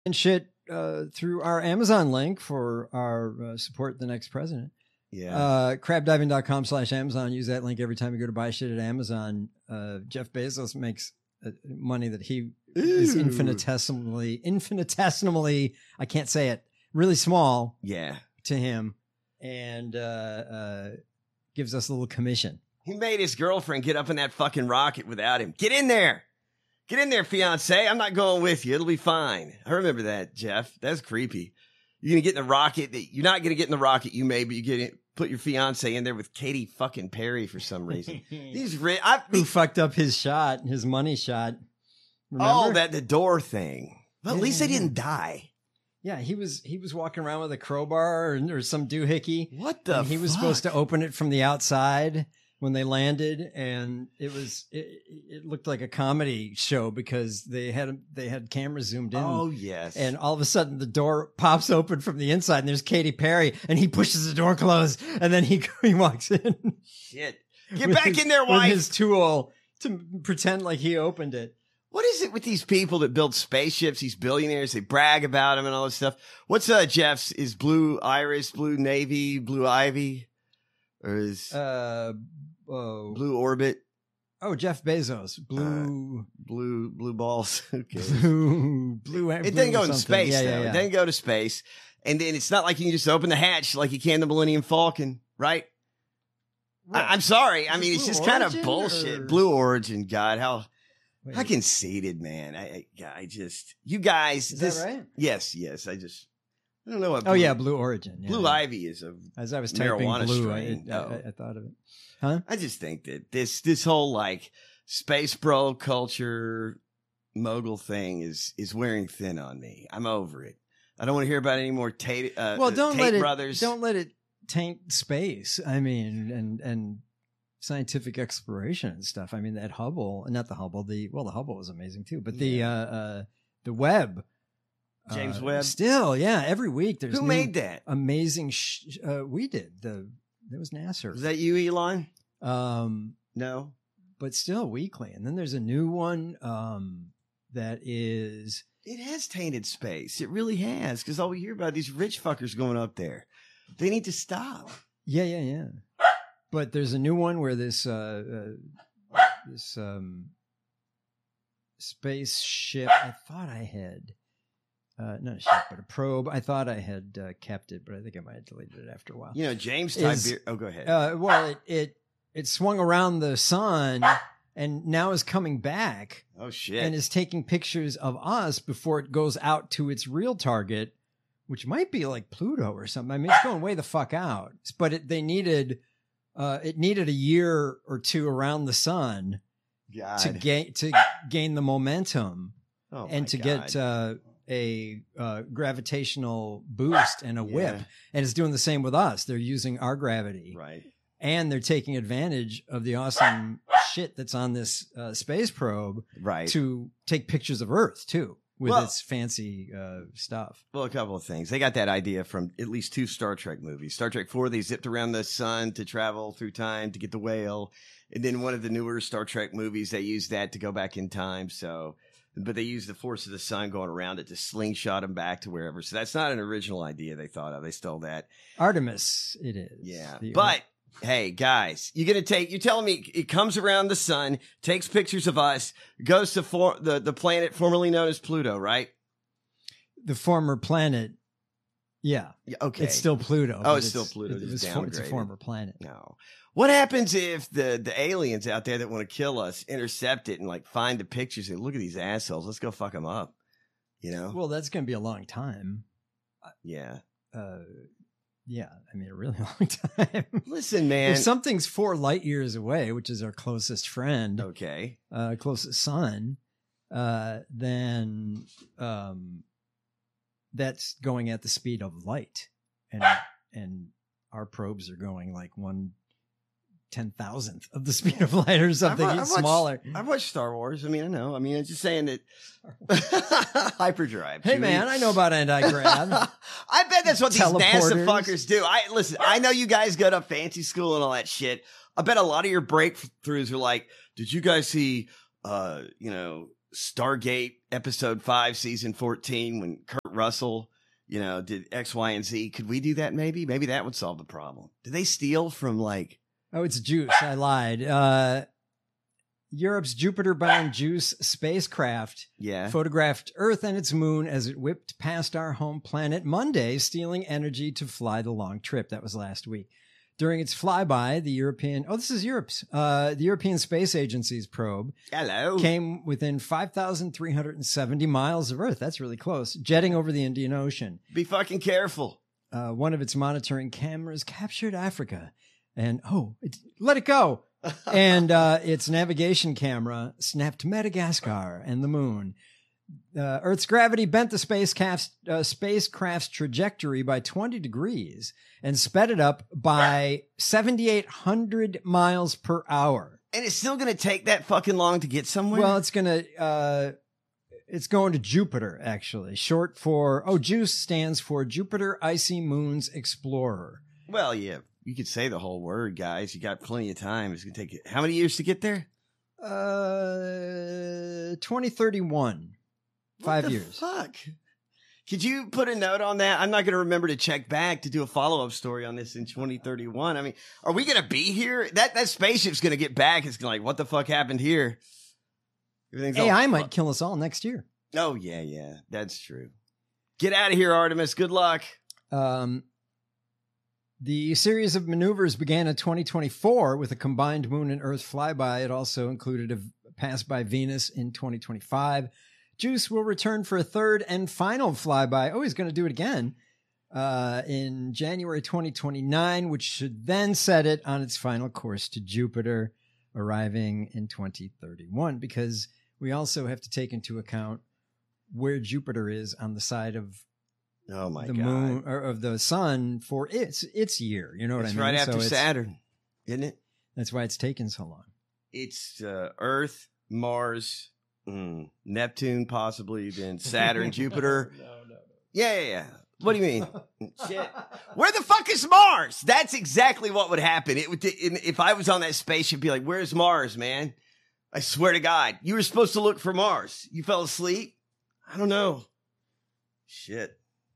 and shit through our Amazon link for our support the next president. Yeah. Crabdiving.com/Amazon. Use that link every time you go to buy shit at Amazon. Jeff Bezos makes money that he is infinitesimally, I can't say it, really small. Yeah. To him, and gives us a little commission. He made his girlfriend get up in that fucking rocket without him. Get in there. Get in there, fiance. I'm not going with you. It'll be fine. I remember that, Jeff. That's creepy. You're going to get in the rocket. You're not going to get in the rocket, you may, but you put your fiance in there with Katy fucking Perry for some reason. Who fucked up his shot, his money shot. Remember? Oh, the door thing. But at least they didn't die. Yeah, he was walking around with a crowbar or some doohickey. What the fuck? He was supposed to open it from the outside when they landed, and it looked like a comedy show because they had cameras zoomed in. Oh, yes. And all of a sudden the door pops open from the inside and there's Katy Perry and he pushes the door closed and then he walks in. Shit. Get back in there, wife. With his tool to pretend like he opened it. What is it with these people that build spaceships, these billionaires? They brag about them and all this stuff. What's Jeff's? Is Blue Iris, Blue Navy, Blue Ivy? Or is Blue Orbit? Oh, Jeff Bezos. Blue balls. Okay. It didn't go in space, though. Yeah. It didn't go to space. And then it's not like you can just open the hatch like you can the Millennium Falcon, right? I'm sorry. I mean, it's just kind of bullshit. Blue Origin, God, how conceited, man. I just, you guys. Is that right? Yes. I don't know what. Blue Origin. Yeah. Blue Ivy is as I was typing marijuana blue, strain. I thought of it. Huh? I just think that this whole like space bro culture mogul thing is wearing thin on me. I'm over it. I don't want to hear about any more Tate. Brothers. Don't let it taint space. I mean, and scientific exploration and stuff. I mean, that Hubble, not the Hubble. The Hubble was amazing too, but the Webb. James Webb. Still, yeah. Every week there's who made that amazing. We did that was NASA. Was that you, Elon? No, but still weekly. And then there's a new one that is. It has tainted space. It really has, because all we hear about are these rich fuckers going up there. They need to stop. Yeah. But there's a new one where this spaceship. I thought I had. Not a ship, but a probe. I thought I had kept it, but I think I might have deleted it after a while. You know, James Tiberius. Oh, go ahead. Well, it swung around the sun and now is coming back. Oh, shit. And is taking pictures of us before it goes out to its real target, which might be like Pluto or something. I mean, it's going way the fuck out. But it needed a year or two around the sun to gain the momentum and to get a gravitational boost and a whip. And it's doing the same with us. They're using our gravity. Right. And they're taking advantage of the awesome shit that's on this space probe to take pictures of Earth, too, with its fancy stuff. Well, a couple of things. They got that idea from at least 2 Star Trek movies. Star Trek 4, they zipped around the sun to travel through time to get the whale. And then one of the newer Star Trek movies, they used that to go back in time. But they used the force of the sun going around it to slingshot them back to wherever. So that's not an original idea they thought of. They stole that. Artemis, it is. Yeah. But, hey, guys, you're telling me it comes around the sun, takes pictures of us, goes to the planet formerly known as Pluto, right? The former planet. Yeah. Okay. It's still Pluto. Oh, it's still Pluto. It's a former planet. No. What happens if the aliens out there that want to kill us intercept it and like find the pictures and look at these assholes? Let's go fuck them up. You know? Well, that's going to be a long time. Yeah. Yeah. I mean, a really long time. Listen, man. If something's 4 light years away, which is our closest friend. Okay. Closest sun, then that's going at the speed of light. And our probes are going like 1/10,000th of the speed of light or something. Smaller. I've watched Star Wars. I mean, I know. I mean, I'm just saying that hyperdrive. Hey, man, I know about anti-grav. I bet that's what these NASA fuckers do. Listen, I know you guys go to fancy school and all that shit. I bet a lot of your breakthroughs are like, did you guys see, Stargate episode 5, season 14, when Kurt Russell, did X, Y, and Z. Could we do that maybe? Maybe that would solve the problem. Do they steal from like... Oh, it's Juice. I lied. Europe's Jupiter-bound Juice spacecraft photographed Earth and its moon as it whipped past our home planet Monday, stealing energy to fly the long trip. That was last week. During its flyby, the European Space Agency's probe came within 5,370 miles of Earth. That's really close, jetting over the Indian Ocean. Be fucking careful. One of its monitoring cameras captured Africa and, let it go. And its navigation camera snapped Madagascar and the moon. Earth's gravity bent the spacecraft's trajectory by 20 degrees and sped it up by 7,800 miles per hour. And it's still going to take that fucking long to get somewhere? Well, it's going to Jupiter, actually. Short for, JUICE stands for Jupiter Icy Moons Explorer. Well, yeah. You could say the whole word, guys. You got plenty of time. It's going to take how many years to get there? 2031. 5 years. Fuck. Could you put a note on that? I'm not going to remember to check back to do a follow-up story on this in 2031. I mean, are we going to be here? That spaceship's going to get back. It's going to what the fuck happened here? AI might kill us all next year. Oh, yeah. That's true. Get out of here, Artemis. Good luck. The series of maneuvers began in 2024 with a combined moon and Earth flyby. It also included a pass by Venus in 2025. JUICE will return for a third and final flyby. Oh, he's going to do it again in January 2029, which should then set it on its final course to Jupiter, arriving in 2031, because we also have to take into account where Jupiter is on the side of the moon or of the sun for its year. You know what I mean? It's right after Saturn, isn't it? That's why it's taken so long. It's Earth, Mars, Neptune, possibly, then Saturn, Jupiter. No. Yeah. What do you mean? Shit. Where the fuck is Mars? That's exactly what would happen. It would, if I was on that spaceship, be like, "Where's Mars, man?" I swear to God, you were supposed to look for Mars. You fell asleep. I don't know. Shit.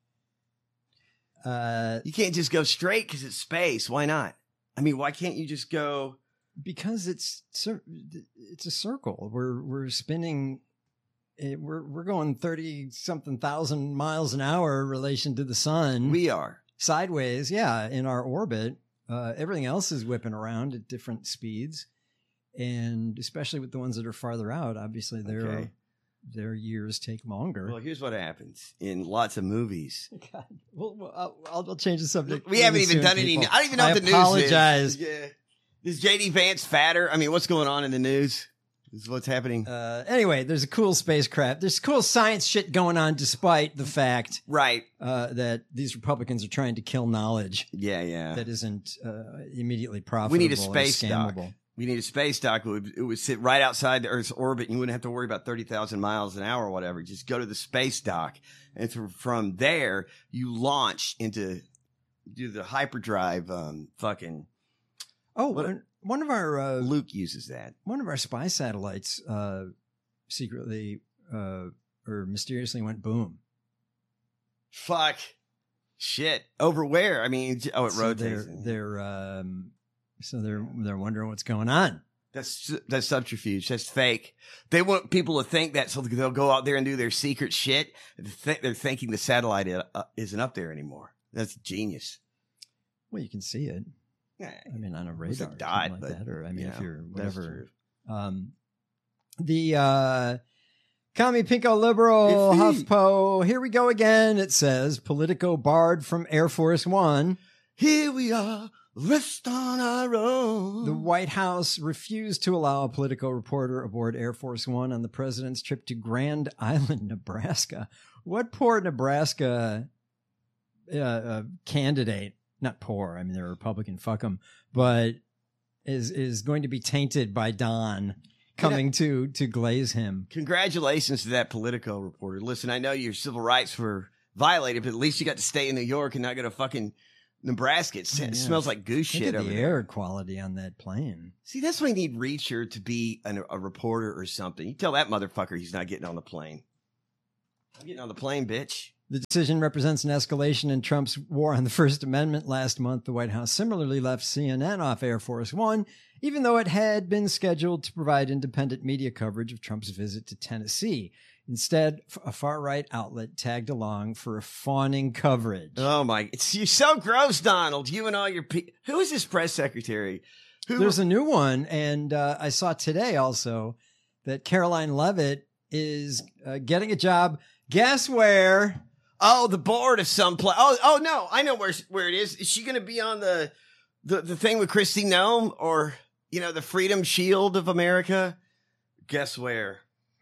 You can't just go straight because it's space. Why not? I mean, why can't you just go? Because it's a circle. We're spinning. We're going 30-something thousand miles an hour in relation to the sun. We are sideways, in our orbit. Everything else is whipping around at different speeds, and especially with the ones that are farther out, obviously their years take longer. Well, here's what happens in lots of movies. God. Well, I'll change the subject. We haven't even done any. I don't even know what the news is. I apologize. Yeah. Is J.D. Vance fatter? I mean, what's going on in the news? This is what's happening. Anyway, there's a cool spacecraft. There's cool science shit going on despite the fact that these Republicans are trying to kill knowledge. Yeah. That isn't immediately profitable. We need a space dock. We need a space dock. It would sit right outside the Earth's orbit. And you wouldn't have to worry about 30,000 miles an hour or whatever. Just go to the space dock. And from there, you launch do the hyperdrive one of our Luke uses that. One of our spy satellites secretly or mysteriously went boom. Fuck. Shit. Over where? I mean, it rotates. They're wondering what's going on. That's subterfuge. That's fake. They want people to think that, so they'll go out there and do their secret shit. They're thinking the satellite isn't up there anymore. That's genius. Well, you can see it. Yeah, I mean, on a radar, a dot, like that, or I mean, if you're whatever. The commie pinko liberal HuffPo. Here we go again. It says Politico barred from Air Force One. Here we are. Rest on our own. The White House refused to allow a Politico reporter aboard Air Force One on the president's trip to Grand Island, Nebraska. What poor Nebraska candidate, not poor, I mean, they're a Republican, fuck them, but is going to be tainted by Don coming to glaze him. Congratulations to that Politico reporter. Listen, I know your civil rights were violated, but at least you got to stay in New York and not go to fucking Nebraska. It smells like goose shit over there. The air quality on that plane. See, that's why you need Reacher to be a reporter or something. You tell that motherfucker he's not getting on the plane. I'm getting on the plane, bitch. The decision represents an escalation in Trump's war on the First Amendment. Last month, the White House similarly left CNN off Air Force One, even though it had been scheduled to provide independent media coverage of Trump's visit to Tennessee. Instead, a far-right outlet tagged along for a fawning coverage. Oh, my. You're so gross, Donald. You and all your people. Who is this press secretary? There's a new one, and I saw today also that Caroline Leavitt is getting a job. Guess where? Oh, the board of some place. Oh, no. I know where it is. Is she going to be on the thing with Kristi Noem or, the Freedom Shield of America? Guess where?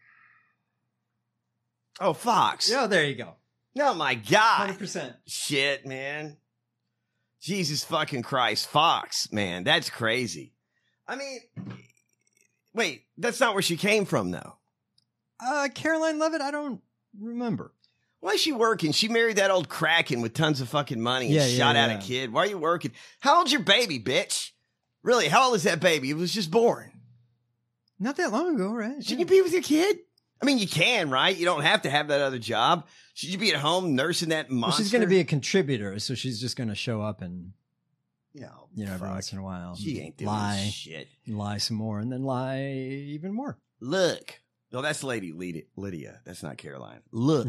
Oh, Fox. Yeah, there you go. Oh, my God. 100%. Shit, man. Jesus fucking Christ. Fox, man. That's crazy. I mean, wait, that's not where she came from, though. Caroline Leavitt, I don't remember. Why is she working? She married that old Kraken with tons of fucking money and shot out a kid. Why are you working? How old's your baby, bitch? Really, how old is that baby? It was just born. Not that long ago, right? Shouldn't you be with your kid? I mean, you can, right? You don't have to have that other job. Should you be at home nursing that monster? Well, she's going to be a contributor, so she's just going to show up and, every fuck. once in a while. She ain't doing shit. Lie some more, and then lie even more. Look. No, that's Lady Lydia. That's not Caroline. Look.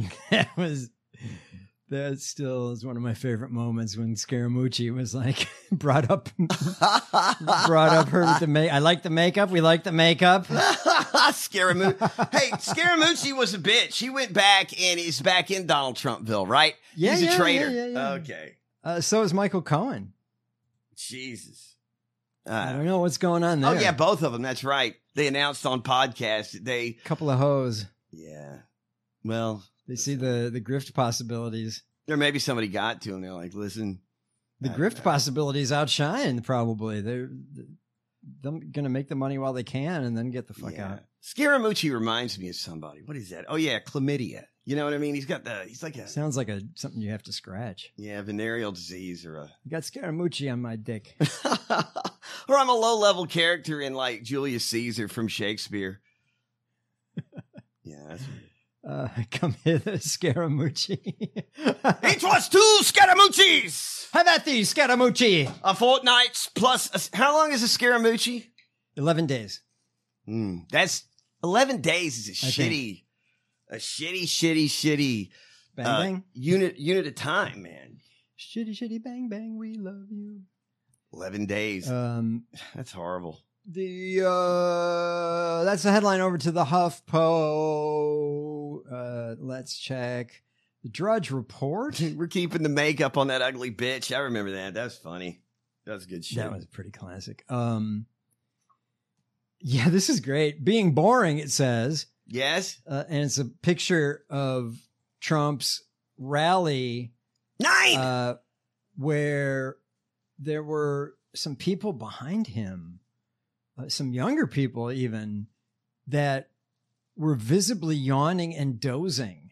That still is one of my favorite moments when Scaramucci was like, brought up her with the makeup. I like the makeup. We like the makeup. Scaramucci. Hey, Scaramucci was a bitch. He went back and is back in Donald Trumpville, right? Yeah, he's a traitor. Yeah. Okay. So is Michael Cohen. Jesus. I don't know what's going on there. Oh, yeah, both of them. That's right. They announced on podcast. Couple of hoes. Yeah. Well. They see the grift possibilities. Or maybe somebody got to them. They're like, listen. The grift possibilities outshine, probably. They're going to make the money while they can and then get the fuck out. Scaramucci reminds me of somebody. What is that? Oh, yeah, chlamydia. You know what I mean? He's like a... Sounds like something you have to scratch. Yeah, venereal disease or a... You got Scaramucci on my dick. Or I'm a low-level character in, like, Julius Caesar from Shakespeare. Yeah, that's weird. Come hither, Scaramucci. It was 2 Scaramuccis! Have at thee, Scaramucci! A fortnight plus... how long is a Scaramucci? 11 days. That's... 11 days is a shitty... Bang, bang. Unit of time, man. Shitty, bang, bang, we love you. 11 days. That's horrible. That's the headline. Over to the HuffPo. Let's check the Drudge Report. We're keeping the makeup on that ugly bitch. I remember that. That was funny. That was good shit. That was pretty classic. Yeah, this is great. Being boring, it says. Yes. And it's a picture of Trump's rally. 9! Where there were some people behind him. Some younger people even that were visibly yawning and dozing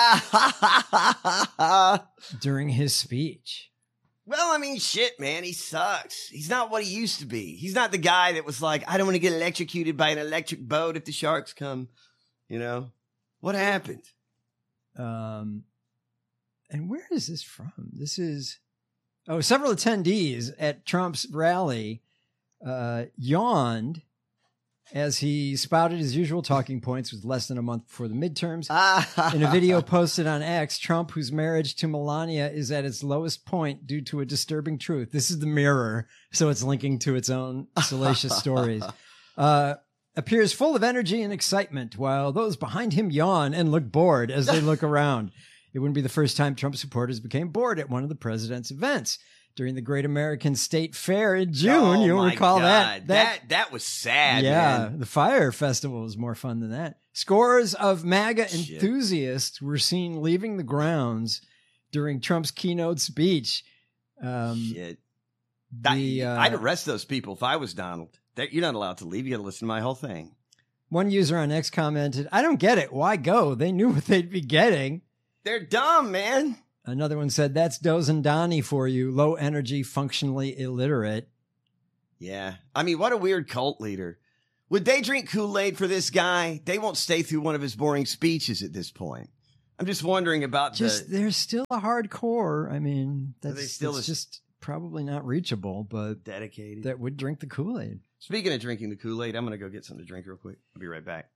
during his speech. Well, I mean, shit, man. He sucks. He's not what he used to be. He's not the guy that was like, I don't want to get electrocuted by an electric boat if the sharks come. What happened? And where is this from? This is, several attendees at Trump's rally yawned as he spouted his usual talking points with less than a month before the midterms. In a video posted on X, Trump, whose marriage to Melania is at its lowest point due to a disturbing truth. This is the Mirror, so it's linking to its own salacious stories. Appears full of energy and excitement, while those behind him yawn and look bored as they look around. It wouldn't be the first time Trump supporters became bored at one of the president's events. During the Great American State Fair in June, you'll recall that. That was sad, man. The Fire Festival was more fun than that. Scores of MAGA enthusiasts were seen leaving the grounds during Trump's keynote speech. I'd arrest those people if I was Donald. You're not allowed to leave. You got to listen to my whole thing. One user on X commented, I don't get it. Why go? They knew what they'd be getting. They're dumb, man. Another one said, that's Dozen Donnie for you. Low energy, functionally illiterate. Yeah. I mean, what a weird cult leader. Would they drink Kool-Aid for this guy? They won't stay through one of his boring speeches at this point. I'm just wondering about there's still a hardcore. I mean, that's just probably not reachable, but dedicated that would drink the Kool-Aid. Speaking of drinking the Kool-Aid, I'm going to go get something to drink real quick. I'll be right back.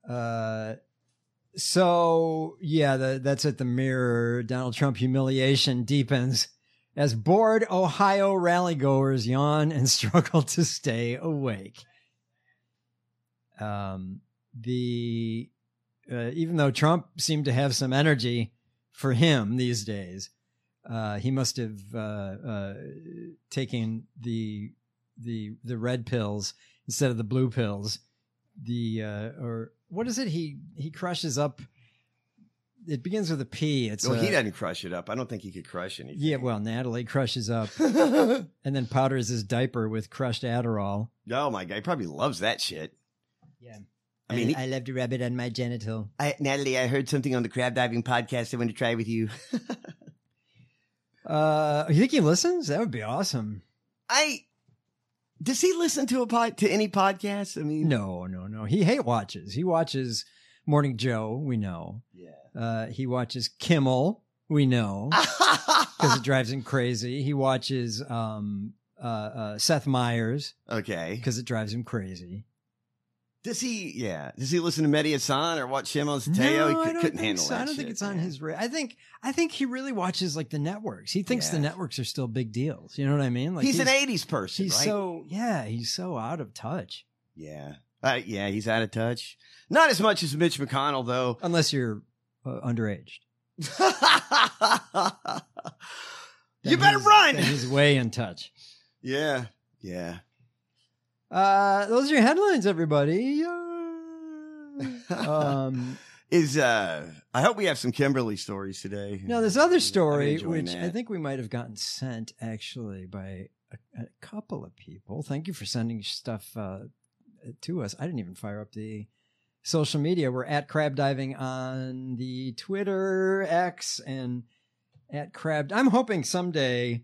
So yeah, that's at the Mirror. Donald Trump humiliation deepens as bored Ohio rallygoers yawn and struggle to stay awake. Even though Trump seemed to have some energy for him these days, he must have taken the red pills instead of the blue pills. Or what is it? He crushes up. It begins with a P. He doesn't crush it up. I don't think he could crush anything. Yeah, well, Natalie crushes up and then powders his diaper with crushed Adderall. Oh my God, he probably loves that shit. Yeah. I mean, I love to rub it on my genital. Natalie, I heard something on the crab diving podcast I want to try with you. You think he listens? That would be awesome. Does he listen to any podcasts? I mean, no. He hate watches. He watches Morning Joe. We know. Yeah. He watches Kimmel. We know because it drives him crazy. He watches Seth Meyers. Okay. Because it drives him crazy. Does he listen to Mehdi Hassan or watch Shimon Teo? No, he couldn't handle that. I don't think it's on his radar. I think he really watches like the networks. He thinks the networks are still big deals. You know what I mean? Like he's an 80s person, right? He's so out of touch. Yeah. He's out of touch. Not as much as Mitch McConnell, though. Unless you're underage. You better run! He's way in touch. Yeah. Those are your headlines, everybody. I hope we have some Kimberly stories today. No, this other story, which I think we might have gotten sent actually by a couple of people. Thank you for sending stuff to us. I didn't even fire up the social media. We're at Crab Diving on the Twitter, X, and at Crab. I'm hoping someday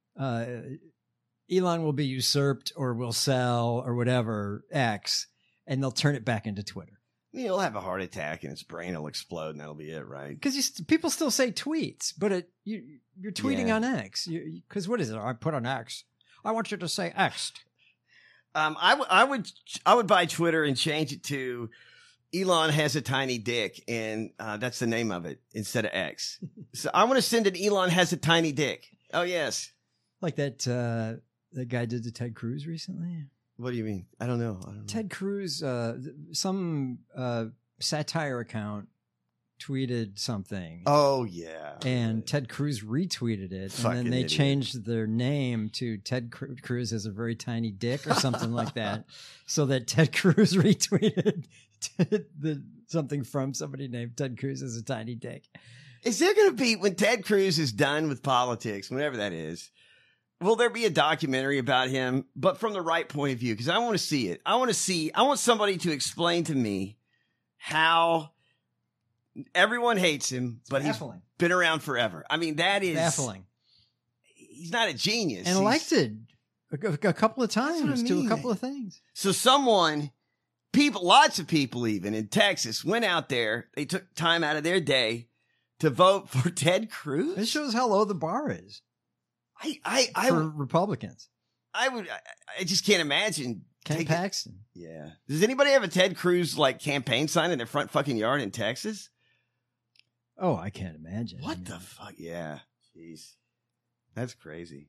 Elon will be usurped or will sell or whatever X, and they'll turn it back into Twitter. He'll have a heart attack and his brain will explode and that'll be it, right? Because people still say tweets, but you're tweeting on X. Because what is it? I put on X. I want you to say X. I would buy Twitter and change it to Elon has a tiny dick, and that's the name of it instead of X. So I want to send an Elon has a tiny dick. Oh yes, like that guy did to Ted Cruz recently. What do you mean? I don't know. Ted Cruz, some satire account tweeted something. Oh yeah, and Ted Cruz retweeted it, and then they changed their name to Ted Cruz has a very tiny dick or something like that, so that Ted Cruz retweeted something from somebody named Ted Cruz has a tiny dick. Is there going to be, when Ted Cruz is done with politics, whenever that is, will there be a documentary about him, but from the right point of view? Because I want to see it. I want somebody to explain to me how everyone hates him, but he's been around forever. I mean, that is baffling. He's not a genius. And elected a couple of times to a couple of things. So lots of people even in Texas went out there. They took time out of their day to vote for Ted Cruz. It shows how low the bar is. For Republicans. I just can't imagine. Ken Paxton. Yeah. Does anybody have a Ted Cruz campaign sign in their front fucking yard in Texas? Oh, I can't imagine. What the fuck? Yeah. Jeez. That's crazy.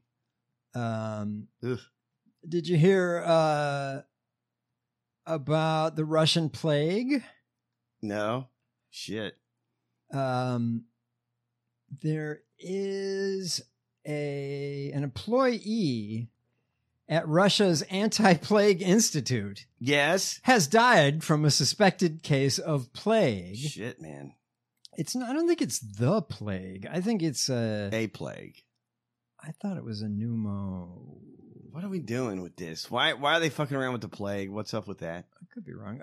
Did you hear about the Russian plague? No. Shit. There is an employee at Russia's Anti-Plague Institute. Yes. Has died from a suspected case of plague. Shit, man. It's not, I don't think it's the plague. I think it's a plague. I thought it was a pneumo. What are we doing with this? Why are they fucking around with the plague? What's up with that? I could be wrong.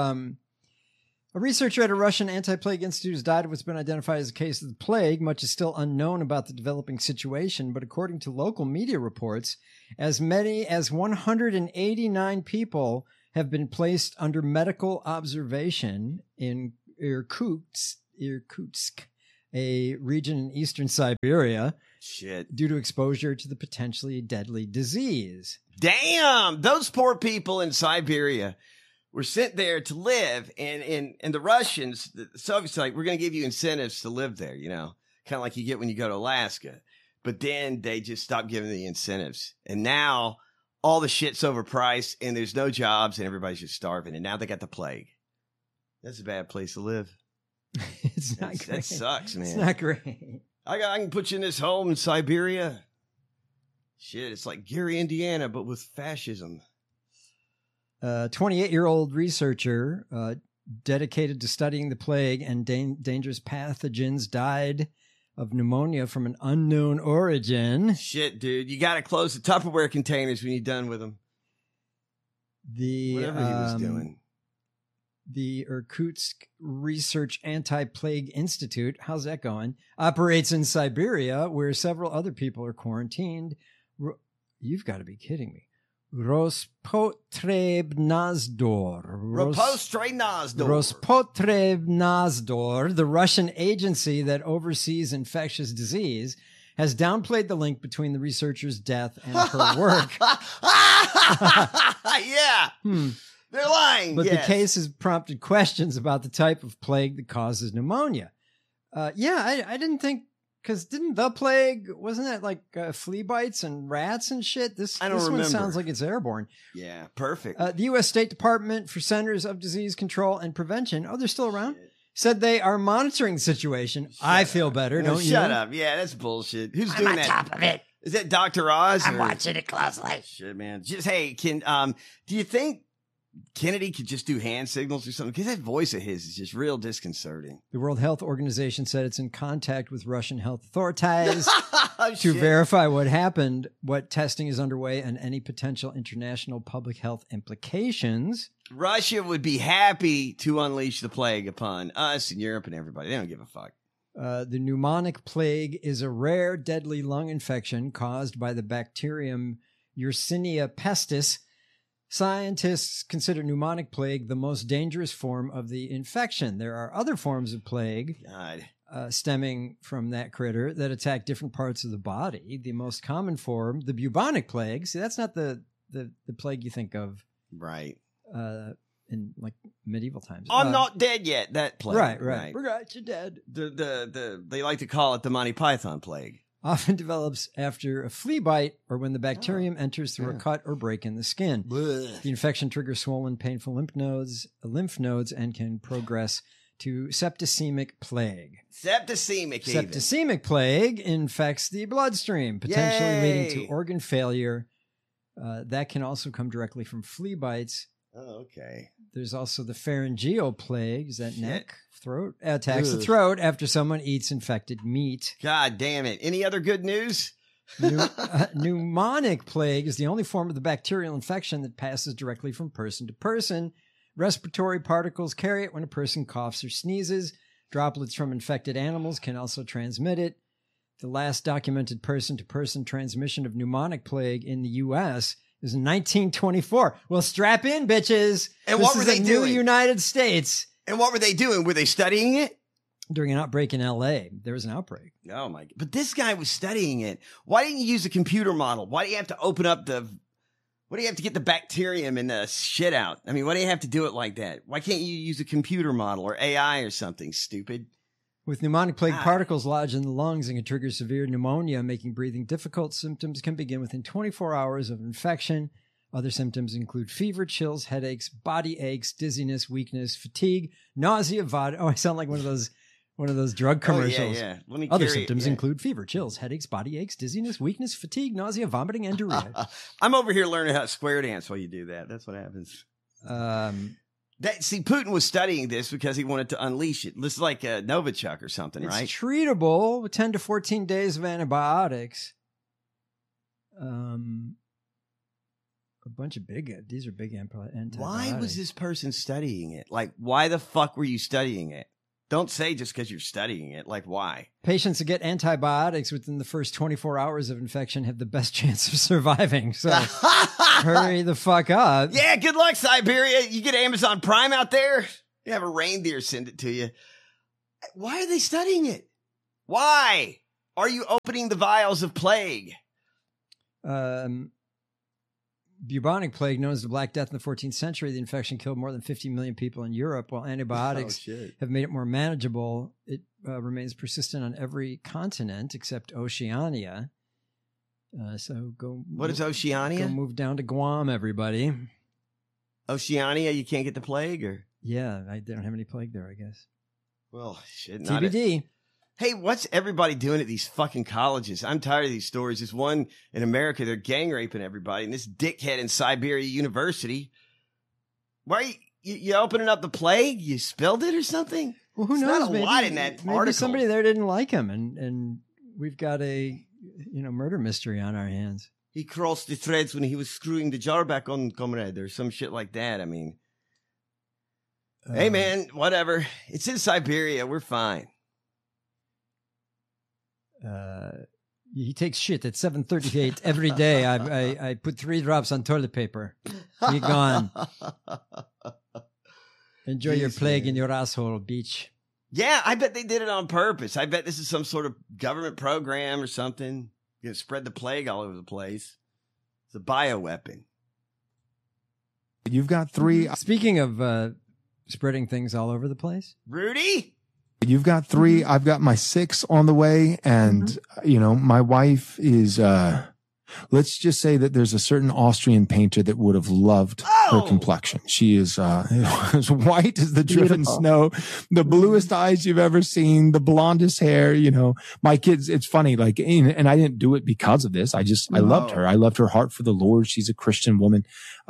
A researcher at a Russian anti-plague institute has died of what's been identified as a case of the plague. Much is still unknown about the developing situation, but according to local media reports, as many as 189 people have been placed under medical observation in Irkutsk, a region in eastern Siberia, Shit. due to exposure to the potentially deadly disease. Damn, those poor people in Siberia were sent there to live, and the Russians, the Soviets, like, we're going to give you incentives to live there, you know, kind of like you get when you go to Alaska. But then they just stopped giving the incentives. And now all the shit's overpriced and there's no jobs and everybody's just starving. And now they got the plague. That's a bad place to live. It's not great. That sucks, man. It's not great. I can put you in this home in Siberia. Shit, it's like Gary, Indiana, but with fascism. 28-year-old researcher dedicated to studying the plague and dangerous pathogens died of pneumonia from an unknown origin. Shit, dude. You got to close the Tupperware containers when you're done with them. Whatever he was doing. The Irkutsk Research Anti-Plague Institute, how's that going? Operates in Siberia, where several other people are quarantined. You've got to be kidding me. Rospotrebnazdor, the Russian agency that oversees infectious disease, has downplayed the link between the researcher's death and her work. Yeah. They're lying. But the case has prompted questions about the type of plague that causes pneumonia. I didn't think, because didn't the plague, wasn't that like flea bites and rats and shit? This one sounds like it's airborne. Yeah, perfect. The U.S. State Department for Centers of Disease Control and Prevention, they're still around, said they are monitoring the situation. I feel better, don't you? Shut up. Yeah, that's bullshit. Who's doing that? I'm on top of it. Is that Dr. Oz? I'm watching it closely. Shit, man. Just, hey, do you think Kennedy could just do hand signals or something? Because that voice of his is just real disconcerting. The World Health Organization said it's in contact with Russian health authorities to Shit. verify what happened, what testing is underway, and any potential international public health implications. Russia would be happy to unleash the plague upon us and Europe and everybody. They don't give a fuck. The pneumonic plague is a rare, deadly lung infection caused by the bacterium Yersinia pestis. Scientists consider pneumonic plague the most dangerous form of the infection. There are other forms of plague stemming from that critter that attack different parts of the body. The most common form, the bubonic plague. See, that's not the plague you think of, right? In like medieval times. I'm not dead yet. That plague, right. Forgot you're dead. They like to call it the Monty Python plague. Often develops after a flea bite or when the bacterium enters through a cut or break in the skin. Blech. The infection triggers swollen, painful lymph nodes, and can progress to septicemic plague. Septicemic plague infects the bloodstream, potentially leading to organ failure. That can also come directly from flea bites. Oh, okay. There's also the pharyngeal plague. Is that neck, throat? Attacks the throat after someone eats infected meat. God damn it. Any other good news? Pneumonic plague is the only form of the bacterial infection that passes directly from person to person. Respiratory particles carry it when a person coughs or sneezes. Droplets from infected animals can also transmit it. The last documented person-to-person transmission of pneumonic plague in the U.S. is in 1924. Well, strap in, bitches. And what were they doing? New United States. And what were they doing? Were they studying it? During an outbreak in L.A. There was an outbreak. Oh, my God. But this guy was studying it. Why didn't you use a computer model? Why do you have to open up why do you have to get the bacterium and the shit out? I mean, why do you have to do it like that? Why can't you use a computer model or AI or something stupid? With pneumonic plague particles lodged in the lungs and can trigger severe pneumonia, making breathing difficult. Symptoms can begin within 24 hours of infection. Other symptoms include fever, chills, headaches, body aches, dizziness, weakness, fatigue, nausea, vomiting. Oh, I sound like one of those drug commercials. Yeah. Other symptoms include fever, chills, headaches, body aches, dizziness, weakness, fatigue, nausea, vomiting, and diarrhea. I'm over here learning how to square dance while you do that. That's what happens. Putin was studying this because he wanted to unleash it. This is like a Novichok or something, right? It's treatable with 10 to 14 days of antibiotics. A bunch of these are big antibiotics. Why was this person studying it? Like, why the fuck were you studying it? Don't say just because you're studying it. Like, why? Patients that get antibiotics within the first 24 hours of infection have the best chance of surviving. So hurry the fuck up. Yeah, good luck, Siberia. You get Amazon Prime out there. You have a reindeer send it to you. Why are they studying it? Why are you opening the vials of plague? Bubonic plague, known as the Black Death in the 14th century, the infection killed more than 50 million people in Europe. While antibiotics have made it more manageable, it remains persistent on every continent except Oceania. So go. What is Oceania? Go move down to Guam, everybody. Oceania, you can't get the plague, or yeah, they don't have any plague there, I guess. Well, shit. TBD. Hey, what's everybody doing at these fucking colleges? I'm tired of these stories. There's one in America, they're gang raping everybody, and this dickhead in Siberia University. Why are you opening up the plague? You spilled it or something? Well, who knows? Not a lot in that maybe article. Somebody there didn't like him, and we've got a murder mystery on our hands. He crossed the threads when he was screwing the jar back on, comrade, or some shit like that. I mean, hey man, whatever. It's in Siberia. We're fine. He takes shit at 7:38 every day. I put 3 drops on toilet paper. Be gone. Enjoy your plague in your asshole, beach. Yeah, I bet they did it on purpose. I bet this is some sort of government program or something. You're gonna spread the plague all over the place. It's a bioweapon. You've got 3. Speaking of spreading things all over the place, Rudy? You've got 3. I've got my 6 on the way. And, my wife is, let's just say that there's a certain Austrian painter that would have loved her complexion. She is, as white as the driven snow, the bluest eyes you've ever seen, the blondest hair, my kids, it's funny, and I didn't do it because of this. I loved her. I loved her heart for the Lord. She's a Christian woman.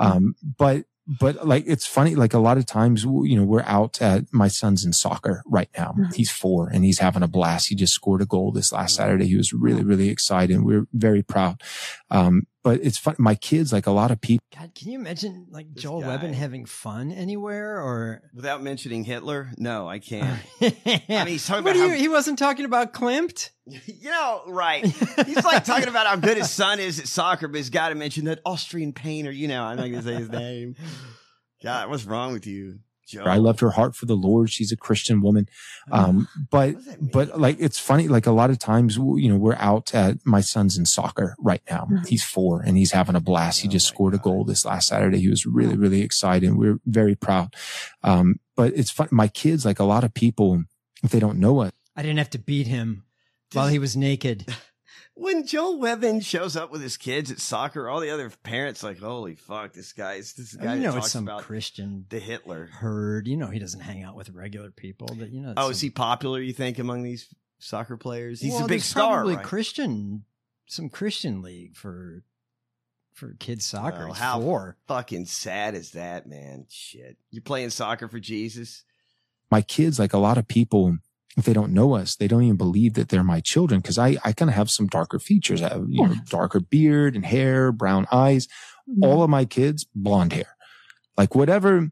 But it's funny, a lot of times, we're out at my son's in soccer right now. He's 4 and he's having a blast. He just scored a goal this last Saturday. He was really, really excited. We're very proud. But it's fun. My kids, a lot of people. God, can you imagine Joel Webben having fun anywhere or without mentioning Hitler? No, I can't. I mean, he's talking about he wasn't talking about Klimt. Right. He's talking about how good his son is at soccer, but he's got to mention that Austrian painter. I'm not going to say his name. God, what's wrong with you, Joe? I loved her heart for the Lord. She's a Christian woman. But it's funny, a lot of times, we're out at my son's in soccer right now. He's 4 and he's having a blast. He just scored a goal this last Saturday. He was really, really excited. We're very proud. But it's fun. My kids, a lot of people, if they don't know it. I didn't have to beat him while he was naked. When Joel Webben shows up with his kids at soccer, all the other parents holy fuck, this guy it's talks some about Christian the Hitler herd. He doesn't hang out with regular people, but is he popular, you think, among these soccer players? He's a big there's star, probably right? Some Christian league for kids soccer. Well, how fucking sad is that, man? Shit. You're playing soccer for Jesus? My kids, a lot of people, if they don't know us, they don't even believe that they're my children. Cause I kind of have some darker features. I have, darker beard and hair, brown eyes. All of my kids, blonde hair. Whatever.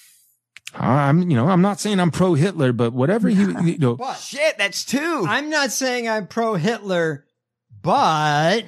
I'm not saying I'm pro Hitler, but whatever What? Shit, that's 2. I'm not saying I'm pro Hitler, but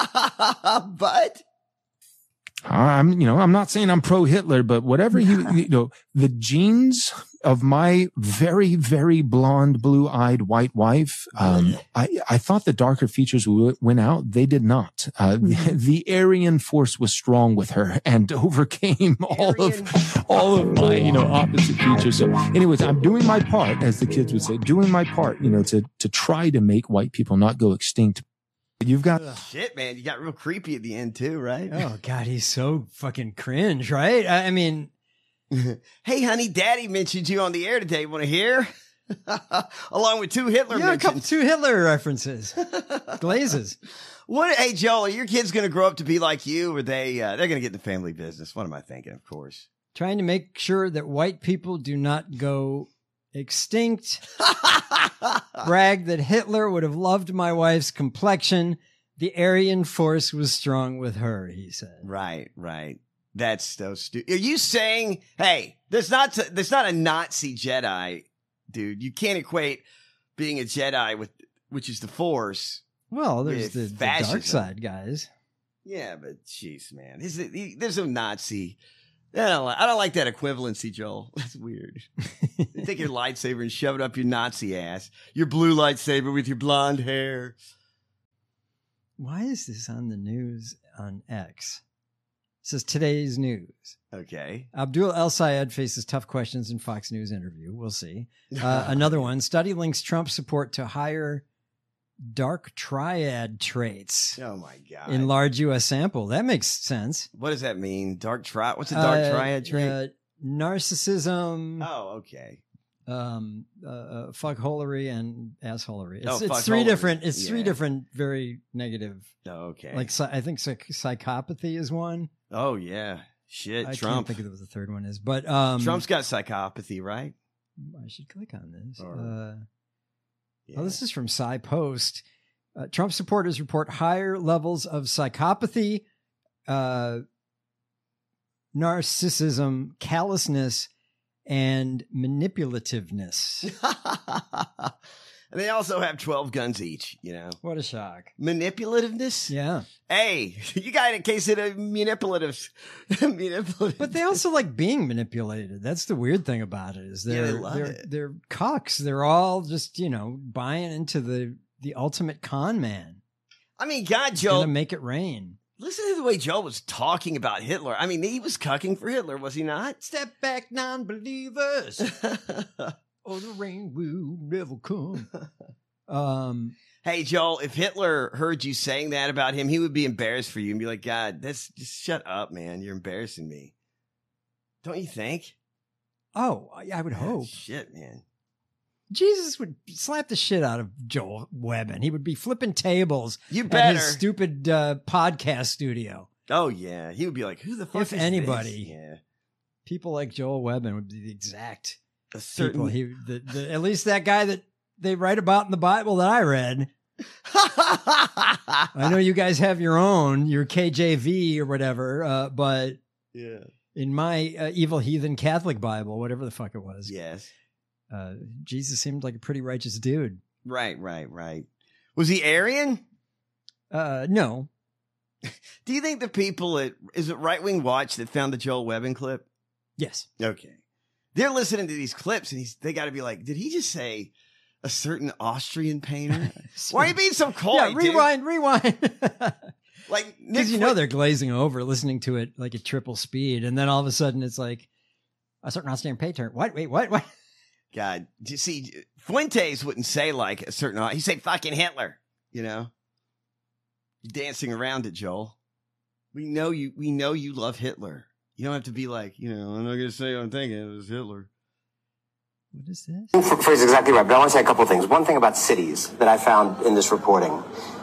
I'm not saying I'm pro Hitler, but whatever the genes of my very, very blonde, blue eyed white wife, I thought the darker features went out. They did not. The Aryan force was strong with her and overcame all of my, opposite features. So anyways, I'm doing my part, as the kids would say, to try to make white people not go extinct. You've got shit, man. You got real creepy at the end too, right? Oh God, he's so fucking cringe, right? I mean, hey, honey, Daddy mentioned you on the air today. Want to hear? Along with 2 Hitler mentions. 2 Hitler references, glazes. Hey, Joel, are your kids going to grow up to be like you, or they're going to get in the family business? What am I thinking? Of course, trying to make sure that white people do not go extinct. Brag that Hitler would have loved my wife's complexion. The Aryan force was strong with her, he said. Right. That's so stupid. Are you saying, hey, there's not a Nazi Jedi, dude? You can't equate being a Jedi with, which is the Force. Well, there's the dark side, guys. Yeah, but jeez, man, there's no Nazi I don't like that equivalency, Joel. That's weird. You take your lightsaber and shove it up your Nazi ass. Your blue lightsaber with your blonde hair. Why is this on the news on X? It says today's news. Okay. Abdul El Sayed faces tough questions in Fox News interview. We'll see. Another one. Study links Trump support to higher dark triad traits. Oh my God. In large U.S. sample. That makes sense. What does that mean? Dark triad? What's a dark triad trait? Narcissism. Oh, okay. Fuckholery and assholery. It's fuckholery. three different. It's Yeah. three different very negative. Oh, okay. Like I think psychopathy is one. Oh yeah. Shit. I Trump. can't think of what the third one is, but Trump's got psychopathy, right? I should click on this. Yeah. Oh, this is from Sci Post. Trump supporters report higher levels of psychopathy, narcissism, callousness, and manipulativeness. And they also have 12 guns each, you know. What a shock. Manipulativeness? Yeah. Hey, you got a case of manipulative. But they also like being manipulated. That's the weird thing about it is they love it. they're cocks. They're all just, buying into the ultimate con man. I mean, God, He's Joel, gonna make it rain. listen to the way Joel was talking about Hitler. I mean, he was cucking for Hitler, was he not? Step back, non-believers. Oh, the rain will never come. Hey, Joel, if Hitler heard you saying that about him, he would be embarrassed for you and be like, God, just shut up, man. You're embarrassing me. Don't you think? Oh, I would hope. Shit, man. Jesus would slap the shit out of Joel Webb, and he would be flipping tables You at better. his stupid podcast studio. Oh, yeah. He would be like, who the fuck If is anybody. this? Yeah. People like Joel Webben would be the exact A certain... people. At least that guy that they write about in the Bible that I read. I know you guys have your KJV or whatever, but Yeah. in my evil heathen Catholic Bible, whatever the fuck it was, Yes. Jesus seemed like a pretty righteous dude. Right. Was he Aryan? No. Do you think the people is it Right Wing Watch that found the Joel Webben clip? Yes. Okay. They're listening to these clips and they got to be like, did he just say a certain Austrian painter? Why are you being so coy? Yeah, rewind. Like, Because they're glazing over, listening to it like at triple speed, and then all of a sudden it's like a certain Austrian painter. What? Wait, what? God, you see, Fuentes wouldn't say like a certain. He'd say fucking Hitler. You know, you're dancing around it, Joel. We know you. We know you love Hitler. You don't have to be like, I'm not gonna say what I'm thinking. It was Hitler. What is this? Phrase exactly right, but I want to say a couple of things. One thing about cities that I found in this reporting.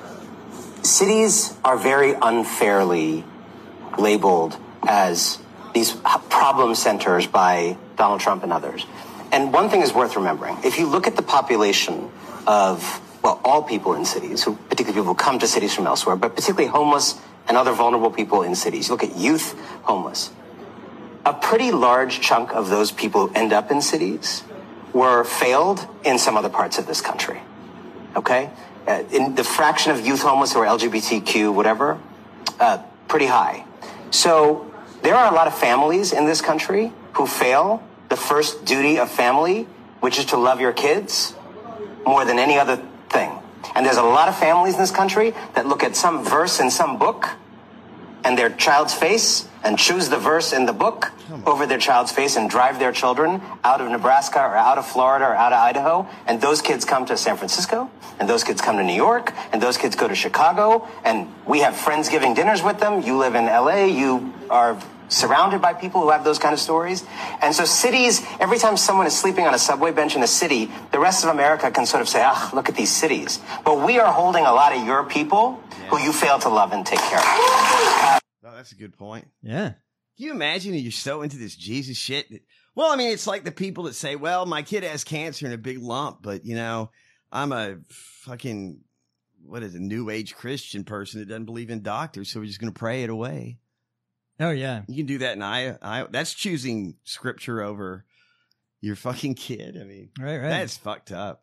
Cities are very unfairly labeled as these problem centers by Donald Trump and others. And one thing is worth remembering. If you look at the population of, all people in cities, particularly people who come to cities from elsewhere, but particularly homeless and other vulnerable people in cities. You look at youth homeless. A pretty large chunk of those people who end up in cities were failed in some other parts of this country. Okay? In the fraction of youth homeless who are LGBTQ, whatever, pretty high. So there are a lot of families in this country who fail the first duty of family, which is to love your kids more than any other thing. And there's a lot of families in this country that look at some verse in some book and their child's face and choose the verse in the book over their child's face and drive their children out of Nebraska or out of Florida or out of Idaho. And those kids come to San Francisco, and those kids come to New York, and those kids go to Chicago, and we have Friendsgiving dinners with them. You live in LA, you are surrounded by people who have those kind of stories. And so cities, every time someone is sleeping on a subway bench in a city, the rest of America can sort of say, look at these cities. But we are holding a lot of your people who you fail to love and take care of. That's a good point. Yeah. Can you imagine you're so into this Jesus shit? Well, I mean, it's like the people that say, well, my kid has cancer and a big lump, but, I'm a fucking, new age Christian person that doesn't believe in doctors, so we're just going to pray it away. Oh, yeah. You can do that, and that's choosing scripture over your fucking kid. I mean, right. That's fucked up.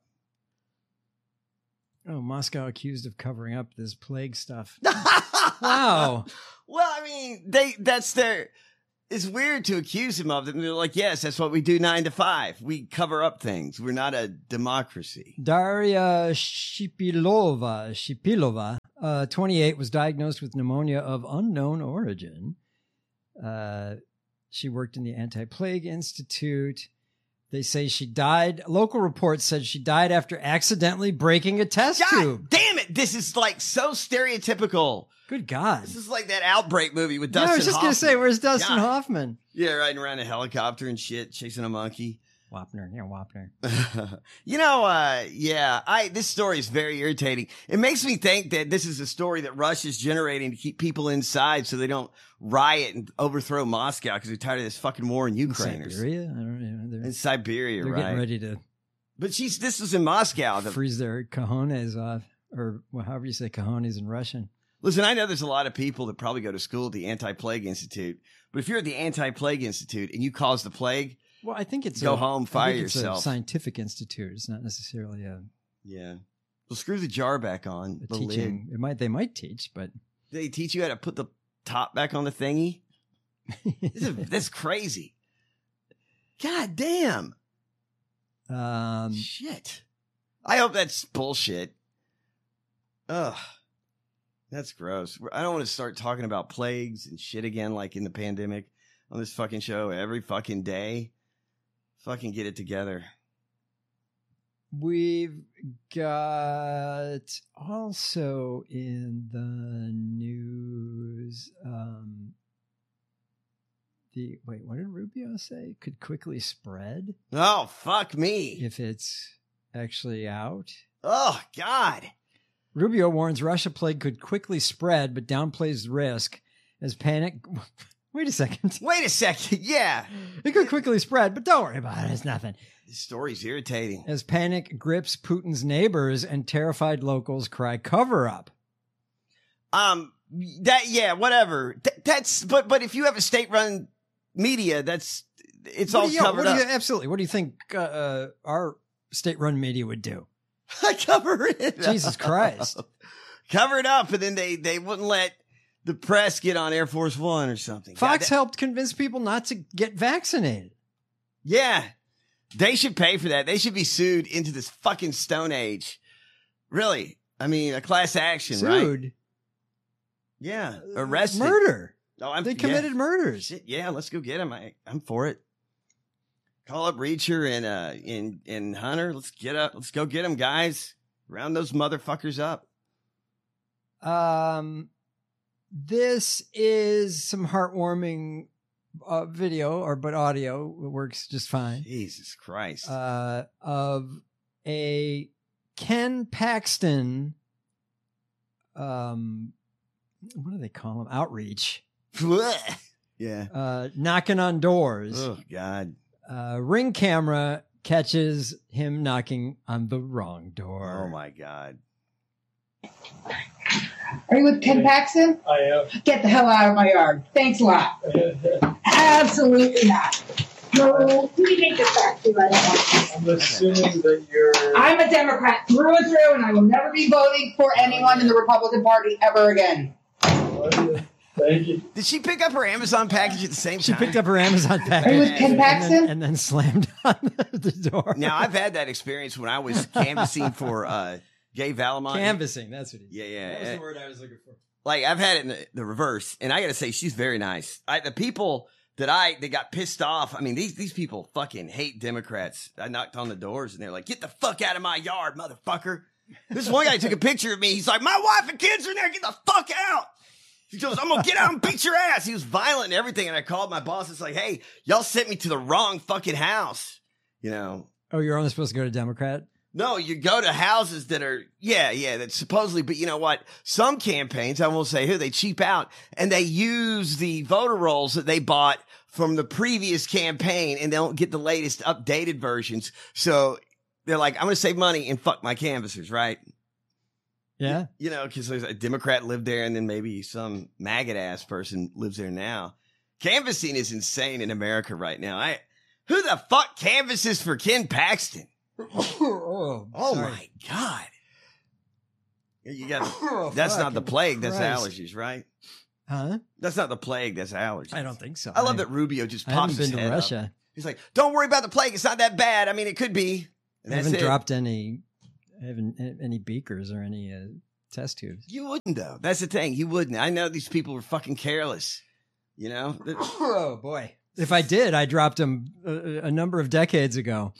Oh, Moscow accused of covering up this plague stuff. Wow. Well, I mean, that's their. it's weird to accuse him of it. And they're like, yes, that's what we do 9 to 5. We cover up things. We're not a democracy. Daria Shipilova, 28, was diagnosed with pneumonia of unknown origin. She worked in the Anti-Plague Institute. They say she died. Local reports said she died after accidentally breaking a test tube. Damn it. This is like so stereotypical. Good God. This is like that Outbreak movie with Dustin I was just going to say, where's Dustin God. Hoffman? Yeah, riding around a helicopter and shit, chasing a monkey. Wapner. This story is very irritating. It makes me think that this is a story that Russia's generating to keep people inside so they don't riot and overthrow Moscow because they're tired of this fucking war in Ukraine. Siberia? I don't know. In Siberia, they're right? Getting ready to But this was in Moscow. Freeze their cojones off, or however you say cojones in Russian. Listen, I know there's a lot of people that probably go to school at the Anti-Plague Institute, but if you're at the Anti-Plague Institute and you cause the plague, well, I think it's go home, fire yourself. It's a scientific institute. It's not necessarily a Well, screw the jar back on. The teaching. lid. They might teach, but they teach you how to put the top back on the thingy. That's crazy. God damn. Shit. I hope that's bullshit. Ugh. That's gross. I don't want to start talking about plagues and shit again like in the pandemic on this fucking show every fucking day. Fucking get it together. We've got also in the news what did Rubio say? Could quickly spread. Oh, fuck me. If it's actually out. Oh, God. Rubio warns Russia plague could quickly spread, but downplays the risk as panic. Wait a second. Yeah. It could quickly spread, but don't worry about it. It's nothing. This story's irritating. As panic grips Putin's neighbors and terrified locals cry cover up. Whatever. But if you have a state-run media, it's all covered up. Absolutely. What do you think our state-run media would do? Cover it up. Jesus Christ. Cover it up, and then they wouldn't let the press get on Air Force One or something. Fox helped convince people not to get vaccinated. Yeah. They should pay for that. They should be sued into this fucking Stone Age. Really. I mean, a class action, right? Sued? Yeah. Arrested. Murder. Oh, they committed murders. Shit, yeah, let's go get them. I'm for it. Call up Reacher and Hunter. Let's go get them, guys. Round those motherfuckers up. This is some heartwarming video, but audio works just fine. Jesus Christ. Of a Ken Paxton, what do they call him? Outreach. Yeah. Knocking on doors. Oh, God. Ring camera catches him knocking on the wrong door. Oh, my God. Are you with Ken Paxton? I am. Get the hell out of my yard. Thanks a lot. Absolutely not. No, we make this back to you. I'm assuming that you're... I'm a Democrat through and through, and I will never be voting for anyone in the Republican Party ever again. Thank you. Did she pick up her Amazon package at the same time? She picked up her Amazon package. Are you with Ken Paxton? And then slammed on the door. Now, I've had that experience when I was canvassing for Gay Valamont. Canvassing, that's what he said. Yeah. That was the word I was looking for. Like, I've had it in the reverse, and I got to say, she's very nice. The people that got pissed off, I mean, these people fucking hate Democrats. I knocked on the doors, and they're like, get the fuck out of my yard, motherfucker. This one guy took a picture of me. He's like, my wife and kids are in there. Get the fuck out. He goes, I'm going to get out and beat your ass. He was violent and everything, and I called my boss. It's like, hey, y'all sent me to the wrong fucking house, you know. Oh, you're only supposed to go to Democrat? No, you go to houses that are, that's supposedly, but you know what? Some campaigns, I won't say who, they cheap out and they use the voter rolls that they bought from the previous campaign and they don't get the latest updated versions. So they're like, I'm going to save money and fuck my canvassers, right? Yeah. You know, because there's a Democrat lived there and then maybe some maggot ass person lives there now. Canvassing is insane in America right now. Who the fuck canvasses for Ken Paxton? Oh my God. You got that's not the plague, that's allergies, right? Huh? That's not the plague. That's allergies. I don't think so. I love that Rubio just I pops haven't his been to head Russia. up. He's like, "Don't worry about the plague. It's not that bad. I mean, it could be." And I that's haven't it. dropped any beakers or any test tubes. You wouldn't though. That's the thing. You wouldn't. I know these people were fucking careless. You know. Oh boy! If I did, I dropped them a number of decades ago.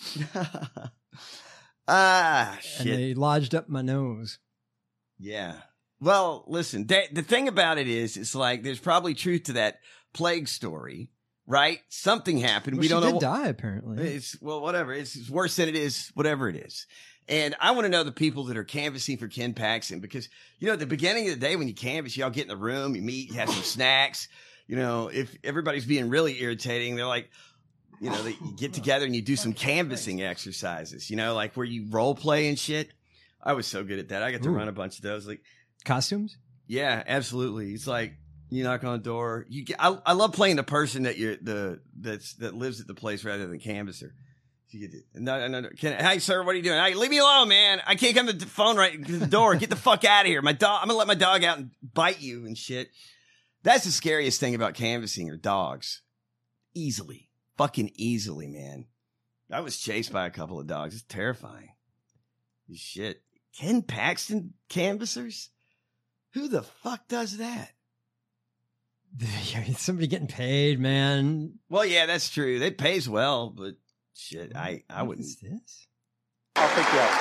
Shit. And they lodged up my nose. Yeah. Well, listen, the thing about it is, it's like there's probably truth to that plague story, right? Something happened. Well, we don't she know. did die, apparently. It's whatever. It's worse than it is, whatever it is. And I want to know the people that are canvassing for Ken Paxton, because, you know, at the beginning of the day when you canvass, y'all get in the room, you meet, you have some snacks. You know, if everybody's being really irritating, they're like, you know, you get together and you do some canvassing exercises, you know, like where you role play and shit. I was so good at that. I got to run a bunch of those. Like costumes? Yeah, absolutely. It's like you knock on the door. I love playing the person that that lives at the place rather than canvasser. No, hey sir, what are you doing? Hey, leave me alone, man. I can't come to the phone right to the door. Get the fuck out of here. I'm gonna let my dog out and bite you and shit. That's the scariest thing about canvassing are dogs. Fucking easily, man. I was chased by a couple of dogs. It's terrifying. Shit. Ken Paxton canvassers? Who the fuck does that? Somebody getting paid, man. Well, yeah, that's true. It pays well, but shit, I wouldn't. What is this? I'll pick you up.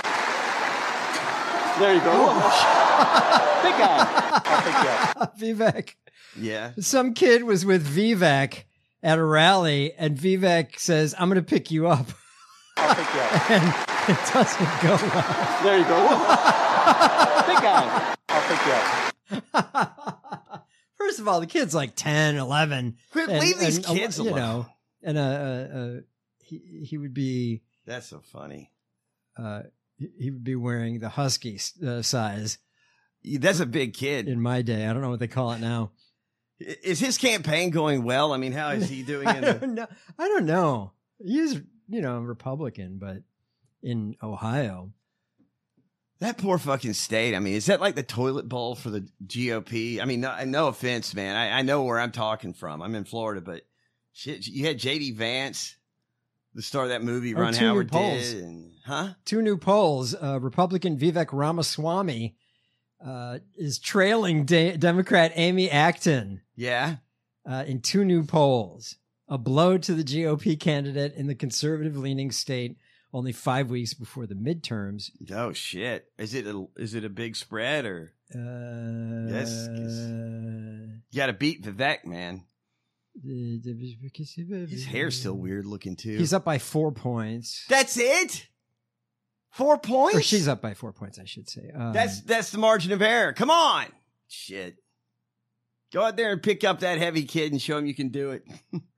There you go. Big guy. I'll pick you up. Vivek. Yeah. Some kid was with Vivek at a rally, and Vivek says, "I'm going to pick you up." I'll pick you up. And it doesn't go well. There you go. Big guy. I'll pick you up. First of all, the kid's like 10, 11. Leave these kids alone. You know, and he would be. That's so funny. He would be wearing the husky size. That's a big kid. In my day. I don't know what they call it now. Is his campaign going well? I mean, how is he doing? I don't know. He's, you know, Republican, but in Ohio. That poor fucking state. I mean, is that like the toilet bowl for the GOP? I mean, no offense, man. I know where I'm talking from. I'm in Florida, but shit, you had J.D. Vance, the star of that movie Ron Howard did. And, Two new polls. Republican Vivek Ramaswamy is trailing Democrat Amy Acton. Yeah. In two new polls. A blow to the GOP candidate in the conservative-leaning state only 5 weeks before the midterms. Oh, shit. Is it a big spread or? Yes. You got to beat Vivek, man. His hair's still weird looking, too. He's up by 4 points. That's it? 4 points? Or she's up by 4 points, I should say. That's the margin of error. Come on. Shit. Go out there and pick up that heavy kid and show him you can do it.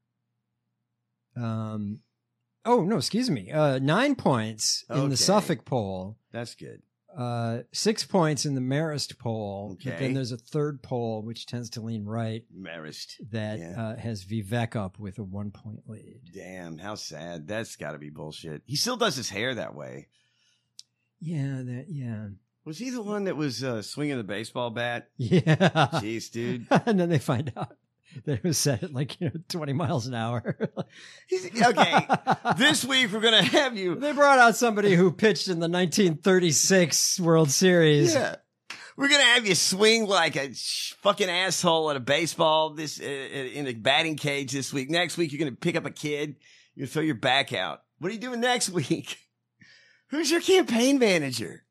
Oh, no, excuse me. 9 points in the Suffolk poll. That's good. 6 points in the Marist poll. Okay. But then there's a third poll, which tends to lean right. Marist. That has Vivek up with a 1 point lead. Damn, how sad. That's got to be bullshit. He still does his hair that way. Yeah. Was he the one that was swinging the baseball bat? Yeah. Jeez, dude. And then they find out that it was set at 20 miles an hour. Okay, this week we're going to have you. They brought out somebody who pitched in the 1936 World Series. Yeah. We're going to have you swing like a fucking asshole at a baseball in a batting cage this week. Next week, you're going to pick up a kid. You're going to throw your back out. What are you doing next week? Who's your campaign manager?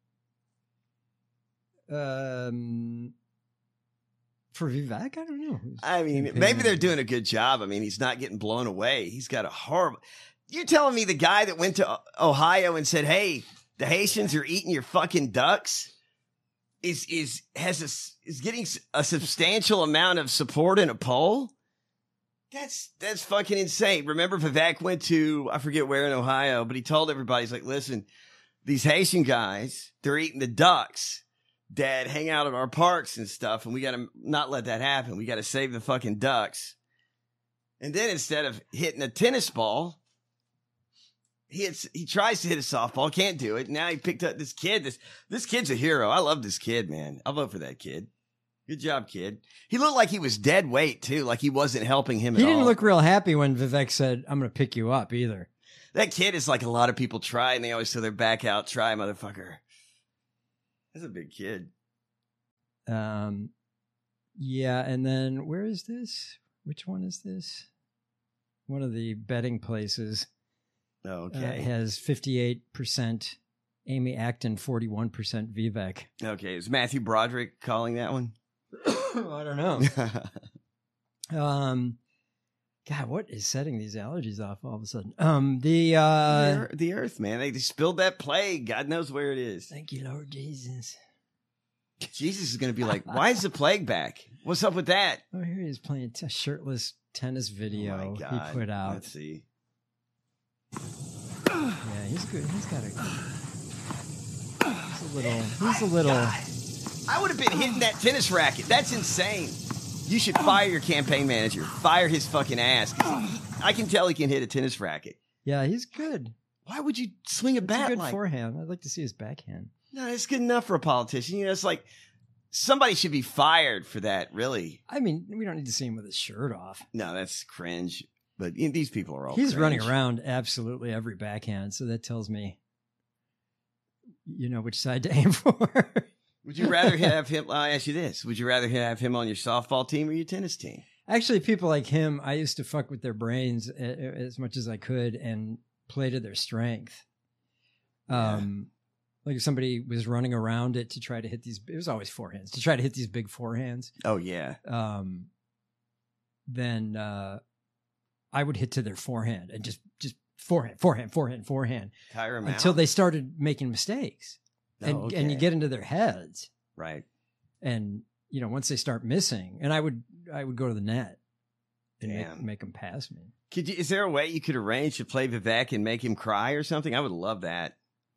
For Vivek, I don't know. I mean, maybe they're doing a good job. I mean, he's not getting blown away. He's got a horrible. You're telling me the guy that went to Ohio and said, "Hey, the Haitians are eating your fucking ducks," is getting a substantial amount of support in a poll? That's fucking insane. Remember, Vivek went to, I forget where in Ohio, but he told everybody, he's like, "Listen, these Haitian guys, they're eating the ducks that hang out at our parks and stuff, and we got to not let that happen. We got to save the fucking ducks." And then instead of hitting a tennis ball, he tries to hit a softball, can't do it. Now he picked up this kid. This kid's a hero. I love this kid, man. I'll vote for that kid. Good job, kid. He looked like he was dead weight, too. Like he wasn't helping him at He all. didn't look real happy when Vivek said, I'm going to pick you up either. That kid is like a lot of people try, and they always throw their back out. Try, motherfucker. That's a big kid. Yeah, and then where is this? Which one is this? One of the betting places. Okay. Has 58% Amy Acton, 41% Vivek. Okay. Is Matthew Broderick calling that one? I don't know. God, what is setting these allergies off all of a sudden? The earth, man. They spilled that plague. God knows where it is. Thank you, Lord Jesus. Jesus is going to be like, why is the plague back? What's up with that? Oh, here he is playing a shirtless tennis video he put out. Let's see. Yeah, he's good. He's got he's a little. I would have been hitting that tennis racket. That's insane. You should fire your campaign manager. Fire his fucking ass. I can tell he can hit a tennis racket. Yeah, he's good. Why would you swing a bat good like forehand? I'd like to see his backhand. No, it's good enough for a politician. You know, it's like somebody should be fired for that, really. I mean, we don't need to see him with his shirt off. No, that's cringe. But these people are all He's cringe. running around absolutely every backhand, so that tells me, you know, which side to aim for. Would you rather have him? I'll ask you this. Would you rather have him on your softball team or your tennis team? Actually, people like him, I used to fuck with their brains as much as I could and play to their strength. Like if somebody was running around it to try to hit these, it was always forehands, to try to hit these big forehands. Oh, yeah. Then I would hit to their forehand and just forehand. Tire 'em until out? they started making mistakes. And you get into their heads. Right. And, you know, once they start missing, and I would go to the net and make them pass me. Is there a way you could arrange to play Vivek and make him cry or something? I would love that.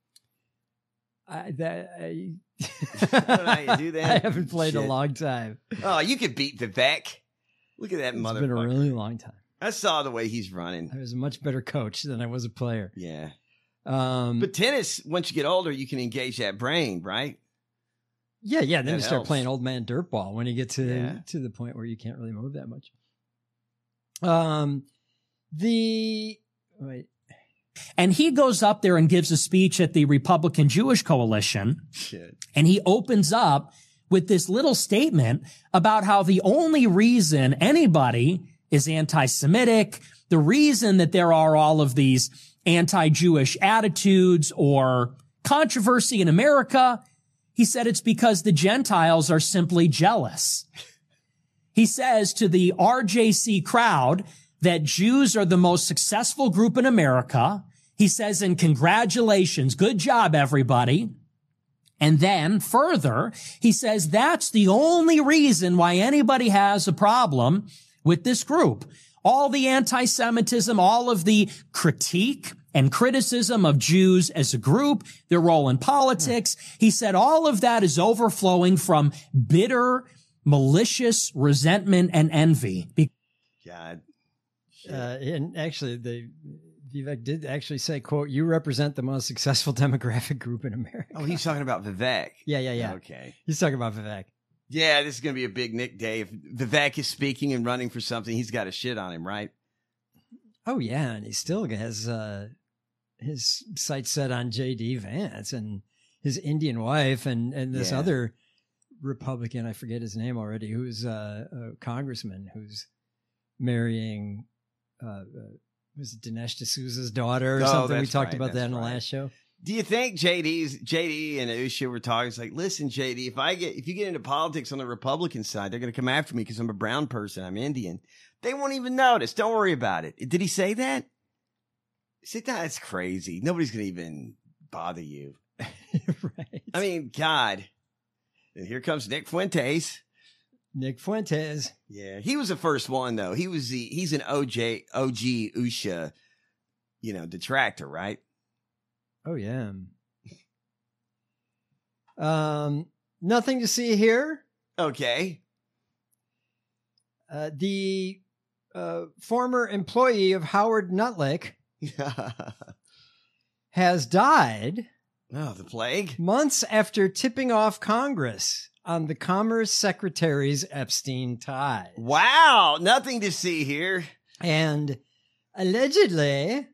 I don't know how you do that. I haven't played Shit. a long time. Oh, you could beat Vivek. Look at that motherfucker. It's been a really long time. I saw the way he's running. I was a much better coach than I was a player. Yeah. But tennis, once you get older, you can engage that brain, right? Yeah. Then That you start helps. playing old man dirtball when you get to the point where you can't really move that much. And he goes up there and gives a speech at the Republican Jewish Coalition. Shit. And he opens up with this little statement about how the only reason anybody is anti-Semitic, the reason that there are all of these anti-Jewish attitudes or controversy in America, he said it's because the Gentiles are simply jealous. He says to the RJC crowd that Jews are the most successful group in America. He says, and congratulations, good job, everybody. And then further, he says that's the only reason why anybody has a problem with this group. All the anti-Semitism, all of the critique and criticism of Jews as a group, their role in politics. He said all of that is overflowing from bitter, malicious resentment and envy. God. And actually, Vivek did actually say, quote, "You represent the most successful demographic group in America." Oh, he's talking about Vivek. Yeah. Okay. He's talking about Vivek. Yeah, this is going to be a big Nick day. If Vivek is speaking and running for something, he's got a shit on him, right? Oh, yeah. And he still has his sights set on J.D. Vance and his Indian wife and this other Republican, I forget his name already, who's a congressman who's marrying, was it Dinesh D'Souza's daughter or something? We talked about that in the last show. Do you think JD and Usha were talking? It's like, listen, JD, if you get into politics on the Republican side, they're going to come after me because I'm a brown person. I'm Indian. They won't even notice. Don't worry about it. Did he say that? See, that's crazy. Nobody's going to even bother you. Right. I mean, God. And here comes Nick Fuentes. Nick Fuentes. Yeah, he was the first one though. He's an OG Usha, detractor, right? Oh yeah. Nothing to see here. Okay. The former employee of Howard Nutlick has died. Oh, the plague? Months after tipping off Congress on the Commerce Secretary's Epstein ties. Wow, nothing to see here. And allegedly,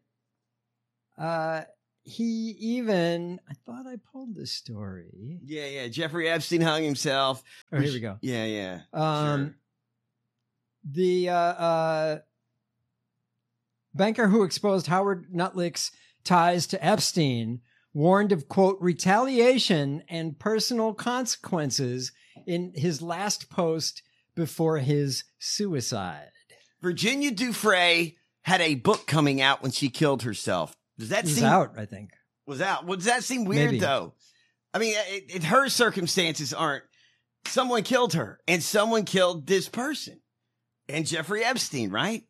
he even, I thought I pulled this story. Yeah. Jeffrey Epstein hung himself. Oh, here we go. Yeah. Sure. The banker who exposed Howard Nuttlick's ties to Epstein warned of, quote, retaliation and personal consequences in his last post before his suicide. Virginia Dufresne had a book coming out when she killed herself. Does that seem out? I think was out. Well, does that seem weird Maybe. though? I mean, her circumstances aren't. Someone killed her, and someone killed this person, and Jeffrey Epstein, right?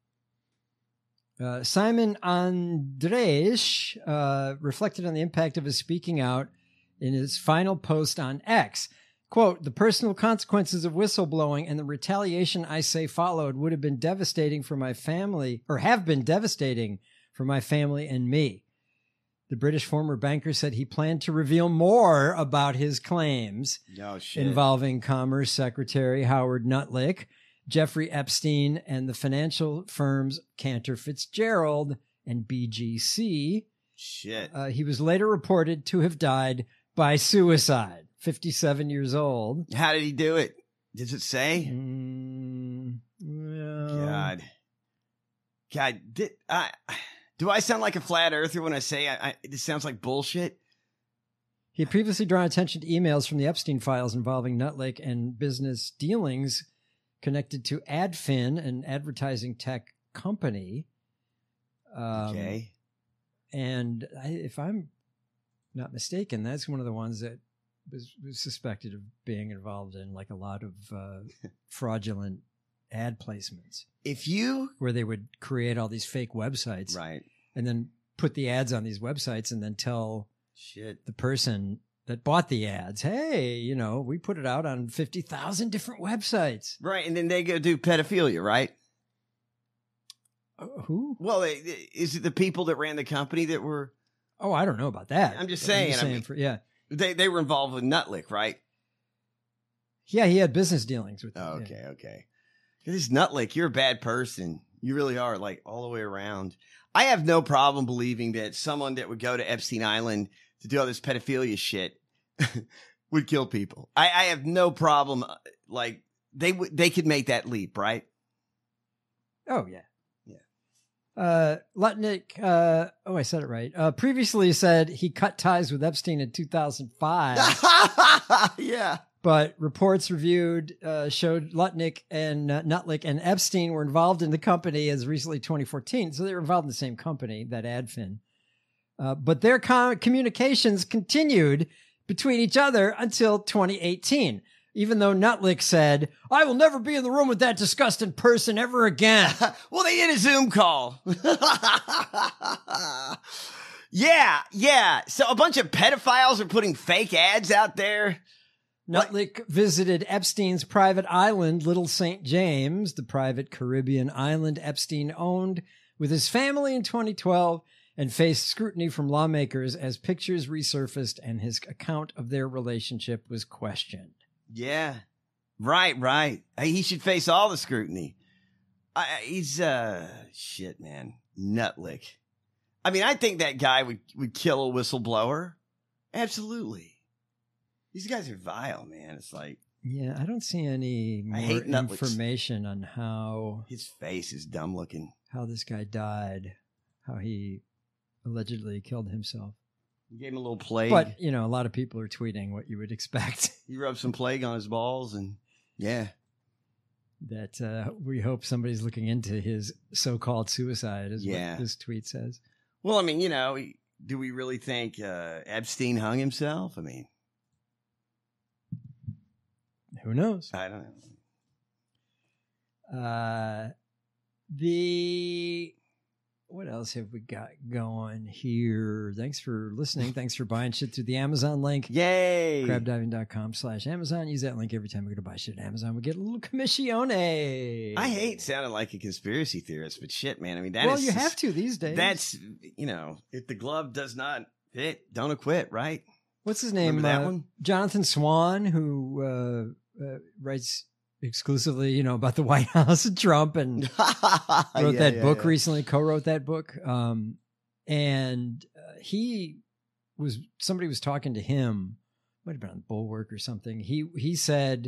Simon Andres reflected on the impact of his speaking out in his final post on X. Quote, the personal consequences of whistleblowing and the retaliation I say followed would have been devastating for my family, or have been devastating for my family and me. The British former banker said he planned to reveal more about his claims involving Commerce Secretary Howard Nuttlick, Jeffrey Epstein, and the financial firms Cantor Fitzgerald and BGC. Shit. He was later reported to have died by suicide, 57 years old. How did he do it? Does it say? God, do I sound like a flat earther when I say this sounds like bullshit? He had previously drawn attention to emails from the Epstein files involving Nuttlick and business dealings connected to AdFin, an advertising tech company. Okay. And if I'm not mistaken, that's one of the ones that was suspected of being involved in like a lot of fraudulent ad placements. Where they would create all these fake websites. Right. And then put the ads on these websites and then tell the person that bought the ads, hey, we put it out on 50,000 different websites. Right. And then they go do pedophilia, right? Who? Well, is it the people that ran the company that were? Oh, I don't know about that. I'm just saying. They were involved with Nuttlick, right? Yeah, he had business dealings with them. Okay. This Nuttlick, you're a bad person. You really are, like, all the way around. I have no problem believing that someone that would go to Epstein Island to do all this pedophilia shit would kill people. I have no problem. Like, they could make that leap, right? Oh, yeah. Lutnick, I said it right. Previously said he cut ties with Epstein in 2005. Yeah. But reports reviewed showed Lutnick and Nuttlick and Epstein were involved in the company as recently 2014. So they were involved in the same company, that AdFin. But their communications continued between each other until 2018. Even though Nuttlick said, I will never be in the room with that disgusting person ever again. Well, they did a Zoom call. Yeah. So a bunch of pedophiles are putting fake ads out there. Nuttlick visited Epstein's private island, Little St. James, the private Caribbean island Epstein owned, with his family in 2012 and faced scrutiny from lawmakers as pictures resurfaced and his account of their relationship was questioned. Yeah, right. He should face all the scrutiny. He's shit, man. Nuttlick. I mean, I think that guy would kill a whistleblower. Absolutely. These guys are vile, man. It's like, yeah, I don't see any more information on how his face is dumb looking. How this guy died, how he allegedly killed himself. You gave him a little plague. But, a lot of people are tweeting what you would expect. He rubbed some plague on his balls and, yeah. That we hope somebody's looking into his so-called suicide, is what this tweet says. Well, I mean, do we really think Epstein hung himself? I mean, who knows? I don't know. What else have we got going here? Thanks for listening. Thanks for buying shit through the Amazon link. Yay! Crabdiving.com/Amazon. Use that link every time we go to buy shit at Amazon. We get a little commissione. I hate sounding like a conspiracy theorist, but shit, man. I mean, you have to these days. That's, if the glove does not fit, don't acquit, right? what's his name? Remember that one? Jonathan Swan, who writes exclusively, about the White House and Trump, and wrote that book recently, co-wrote that book. And somebody was talking to him, might have been on Bulwark or something. He said